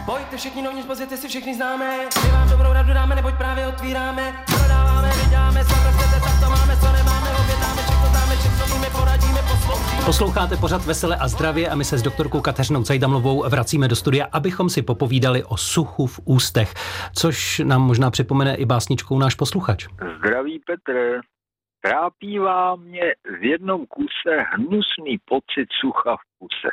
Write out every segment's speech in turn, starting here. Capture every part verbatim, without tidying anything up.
Pojďte všichni novní pozici si všichni známe. My vám dobrou radu dáme, neboť právě otvíráme. Prodáváme, vyděláme, co chcete, tak to máme, co nemáme, objednáme, všechno dáme, všechno víme, poradíme, poslouchíme. Posloucháte pořad Vesele a zdravě a my se s doktorkou Kateřinou Cajdamlovou vracíme do studia, abychom si popovídali o suchu v ústech, což nám možná připomene i básničkou náš posluchač. Zdraví Petr. Trápívá mě v jednom kuse hnusný pocit sucha v puse.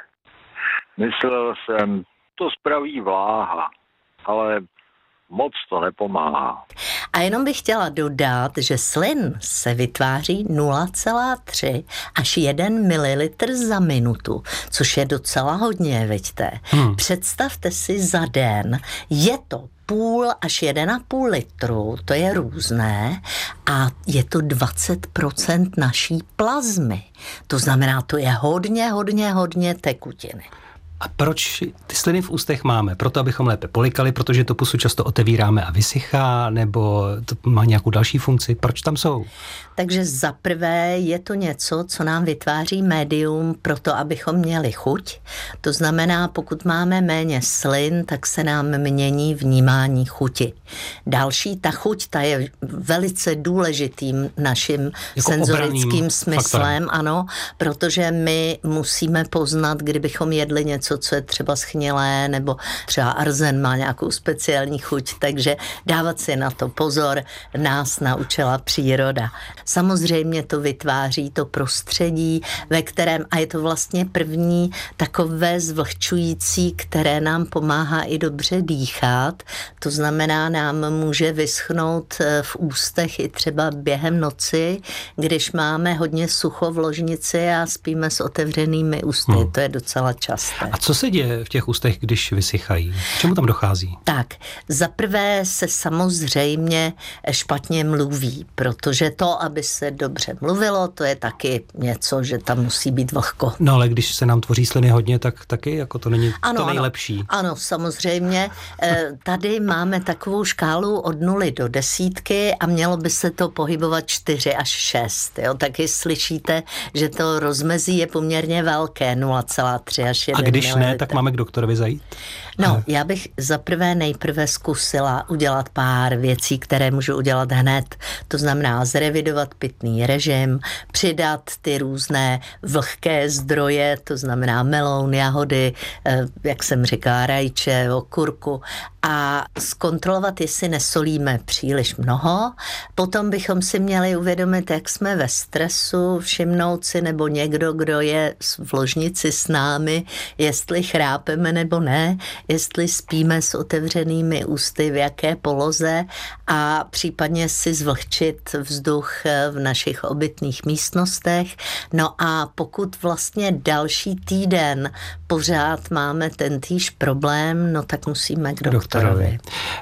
Myslel jsem, to spraví vláha, ale moc to nepomáhá. A jenom bych chtěla dodat, že slin se vytváří nula celá tři až jedna mililitr za minutu, což je docela hodně, veďte. Hmm. Představte si za den, je to půl až jeden a půl litru, to je různé, a je to dvacet procent naší plazmy. To znamená, to je hodně, hodně, hodně tekutiny. A proč ty sliny v ústech máme? Proto, abychom lépe polikali, protože to pusu často otevíráme a vysychá, nebo to má nějakou další funkci? Proč tam jsou? Takže za prvé je to něco, co nám vytváří médium pro to, abychom měli chuť. To znamená, pokud máme méně slin, tak se nám mění vnímání chuti. Další, ta chuť, ta je velice důležitým naším jako senzorickým smyslem, faktorem. Ano, protože my musíme poznat, kdybychom jedli něco, co je třeba schnilé, nebo třeba arzen má nějakou speciální chuť, takže dávat si na to pozor nás naučila příroda. Samozřejmě to vytváří to prostředí, ve kterém, a je to vlastně první takové zvlhčující, které nám pomáhá i dobře dýchat. To znamená, nám může vyschnout v ústech i třeba během noci, když máme hodně sucho v ložnici a spíme s otevřenými ústy. Hmm. To je docela časté. A co se děje v těch ústech, když vysychají? Čemu tam dochází? Tak, zaprvé se samozřejmě špatně mluví, protože to, aby se dobře mluvilo, to je taky něco, že tam musí být vlhko. No ale když se nám tvoří sliny hodně, tak taky jako to není ano, to nejlepší. Ano, ano, samozřejmě. Tady máme takovou škálu od nuly do desítky a mělo by se to pohybovat čtyři až šest. Jo? Taky slyšíte, že to rozmezí je poměrně velké, nula celá tři až jedna. A když ne, tak máme k doktorovi zajít? No, já bych zaprvé nejprve zkusila udělat pár věcí, které můžu udělat hned. To znamená zrevidovat pitný režim, přidat ty různé vlhké zdroje, to znamená meloun, jahody, jak jsem říkala, rajče, okurku, a zkontrolovat, jestli nesolíme příliš mnoho. Potom bychom si měli uvědomit, jak jsme ve stresu, všimnout si, nebo někdo, kdo je v ložnici s námi, jestli chrápeme nebo ne, jestli spíme s otevřenými ústy, v jaké poloze, a případně si zvlhčit vzduch v našich obytných místnostech. No a pokud vlastně další týden pořád máme tentýž problém, no tak musíme k doktorovi.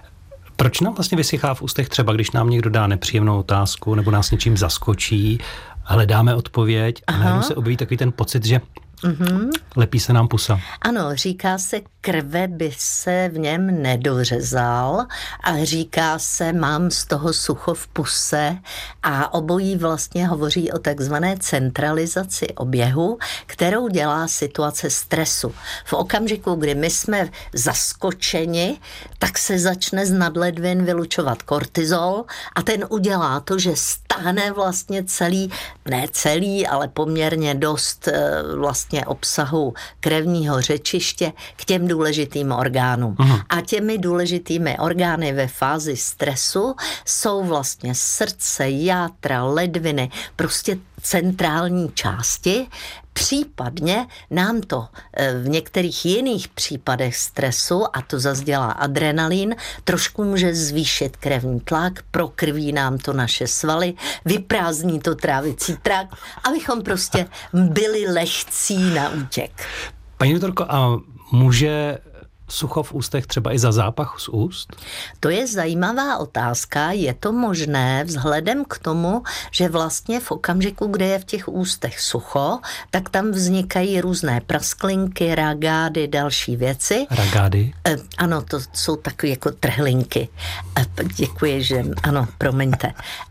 Proč nám vlastně vysychá v ústech třeba, když nám někdo dá nepříjemnou otázku nebo nás něčím zaskočí, hledáme odpověď a najednou se objeví takový ten pocit, že Mm-hmm. lepí se nám pusa. Ano, říká se, krve by se v něm nedořezal, a říká se, mám z toho sucho v puse, a obojí vlastně hovoří o takzvané centralizaci oběhu, kterou dělá situace stresu. V okamžiku, kdy my jsme zaskočeni, tak se začne z nadledvin vylučovat kortizol a ten udělá to, že stáhne vlastně celý, ne celý, ale poměrně dost vlastně obsahu krevního řečiště k těm důležitým orgánům. Aha. A těmi důležitými orgány ve fázi stresu jsou vlastně srdce, játra, ledviny, prostě centrální části. Případně nám to v některých jiných případech stresu, a to zase dělá adrenalin, trošku může zvýšit krevní tlak, prokrví nám to naše svaly, vyprázdní to trávicí trakt, abychom prostě byli lehcí na útěk. Paní doktorko, a může sucho v ústech třeba i za zápach z úst? To je zajímavá otázka. Je to možné vzhledem k tomu, že vlastně v okamžiku, kde je v těch ústech sucho, tak tam vznikají různé prasklinky, ragády, další věci. Ragády? E, ano, to jsou takové jako trhlinky. E, děkuji, že ano, promiňte.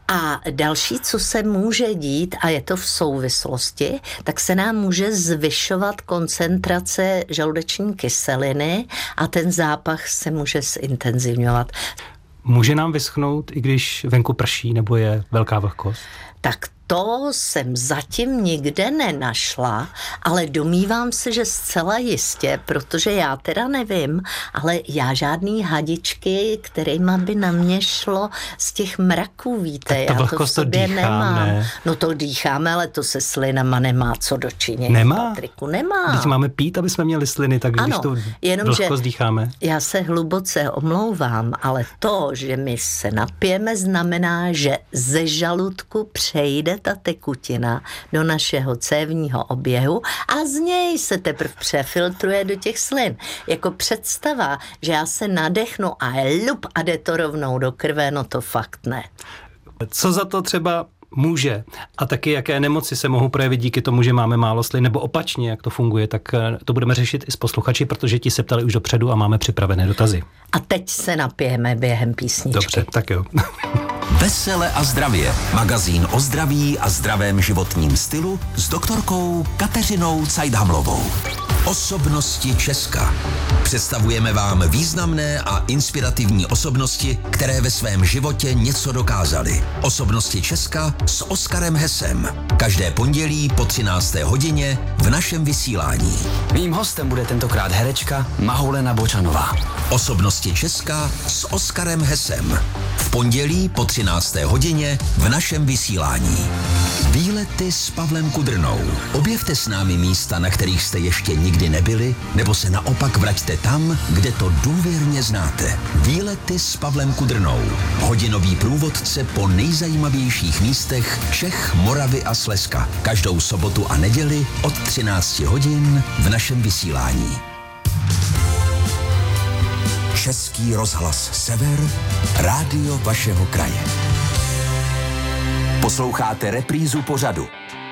A další, co se může dít, a je to v souvislosti, tak se nám může zvyšovat koncentrace žaludeční kyseliny a ten zápach se může zintenzivňovat. Může nám vyschnout, i když venku prší nebo je velká vlhkost? Tak to jsem zatím nikde nenašla, ale domývám se, že zcela jistě, protože já teda nevím, ale já žádný hadičky, kterýma by na mě šlo z těch mraků, víte, tak já to v sobě dýchám, nemám. Ne? No to dýcháme, ale to se slinama nemá co dočinění. Nemá? Patriku, nemá. Když máme pít, aby jsme měli sliny, tak ano, když to jenom, vlhkost dýcháme. Já se hluboce omlouvám, ale to, že my se napijeme, znamená, že ze žaludku přejde ta tekutina do našeho cévního oběhu a z něj se teprve přefiltruje do těch slin. Jako představa, že já se nadechnu a lup a jde to rovnou do krve, no to fakt ne. Co za to třeba může a taky jaké nemoci se mohou projevit díky tomu, že máme málo slin, nebo opačně, jak to funguje, tak to budeme řešit i s posluchači, protože ti se ptali už dopředu a máme připravené dotazy. A teď se napijeme během písničky. Dobře, tak jo. Vesele a zdravě. Magazín o zdraví a zdravém životním stylu s doktorkou Kateřinou Cajdhamlovou. Osobnosti Česka. Představujeme vám významné a inspirativní osobnosti, které ve svém životě něco dokázaly. Osobnosti Česka s Oskarem Hesem. Každé pondělí po třinácté hodině v našem vysílání. Mým hostem bude tentokrát herečka Mahoulena Bočanová. Osobnosti Česka s Oskarem Hesem. V pondělí po třinácté hodině v našem vysílání. Výlety s Pavlem Kudrnou. Objevte s námi místa, na kterých jste ještě nikdy nebyli, nebo se naopak vraťte tam, kde to důvěrně znáte. Výlety s Pavlem Kudrnou. Hodinový průvodce po nejzajímavějších místech Čech, Moravy a Slezska. Každou sobotu a neděli od třinácti hodin v našem vysílání. Český rozhlas Sever, rádio vašeho kraje. Posloucháte reprízu pořadu